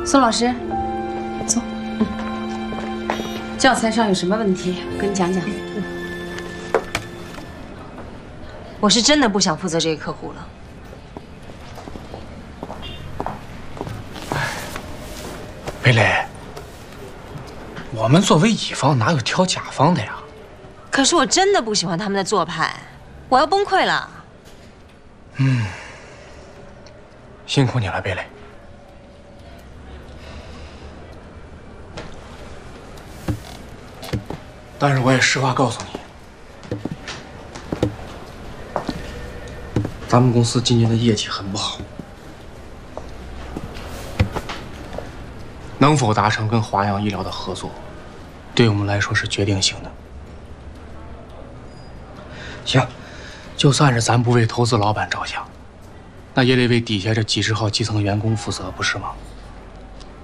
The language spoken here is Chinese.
宋老师，坐。教材上有什么问题，我跟你讲讲。 我是真的不想负责这个客户了。 贝蕾，我们作为乙方哪有挑甲方的呀？ 可是我真的不喜欢他们的做派，我要崩溃了。 辛苦你了，贝蕾。但是我也实话告诉你，咱们公司今年的业绩很不好，能否达成跟华阳医疗的合作，对我们来说是决定性的。行，就算是咱不为投资老板着想，那也得为底下这几十号基层员工负责，不是吗？